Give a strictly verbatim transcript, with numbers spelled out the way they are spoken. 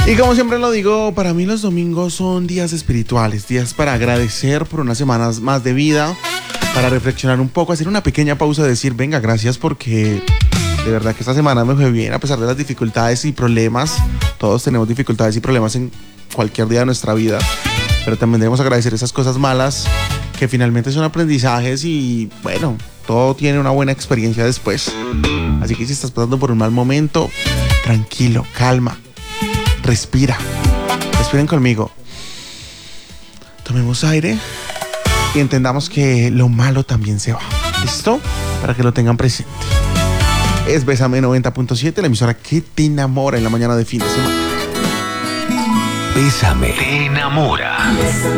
Y como siempre lo digo, para mí los domingos son días espirituales, días para agradecer por unas semanas más de vida, para reflexionar un poco, hacer una pequeña pausa, decir, venga, gracias porque de verdad que esta semana me fue bien a pesar de las dificultades y problemas. Todos tenemos dificultades y problemas en cualquier día de nuestra vida, pero también debemos agradecer esas cosas malas que finalmente son aprendizajes y bueno, todo tiene una buena experiencia después. Así que si estás pasando por un mal momento, tranquilo, calma, respira, respiren conmigo, tomemos aire y entendamos que lo malo también se va. ¿Listo? Para que lo tengan presente. Es Bésame noventa punto siete, la emisora que te enamora en la mañana de fin de semana. Bésame te enamora.